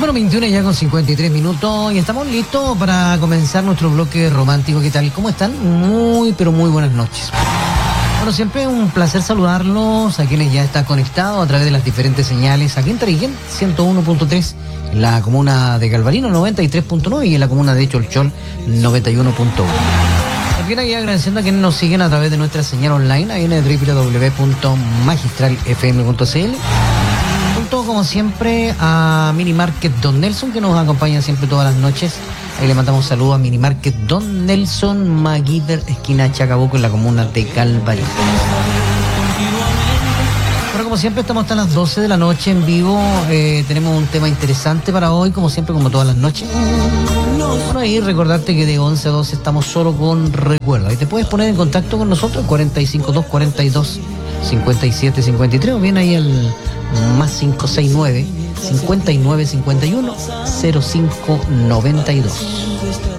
Bueno, 21 ya con 53 minutos y estamos listos para comenzar nuestro bloque romántico. ¿Qué tal? ¿Cómo están? Muy, pero muy buenas noches. Bueno, siempre un placer saludarlos a quienes ya están conectados a través de las diferentes señales aquí en Tariguén, 101.3, en la comuna de Galvarino, 93.9 y en la comuna de Cholchol, 91.1. También aquí agradeciendo a quienes nos siguen a través de nuestra señal online, ahí en el www.magistralfm.cl. Como siempre a Mini Market Don Nelson, que nos acompaña siempre todas las noches. Ahí le mandamos saludos a Mini Market Don Nelson, Maguider, esquina Chacabuco, en la comuna de Calvario. Bueno, como siempre estamos hasta las 12 de la noche en vivo. Tenemos un tema interesante para hoy, como siempre, como todas las noches. Bueno, y recordarte que de 11 a 12 estamos solo con recuerdos. Y te puedes poner en contacto con nosotros, 45242 5753, o bien ahí al más 569 5951 0592.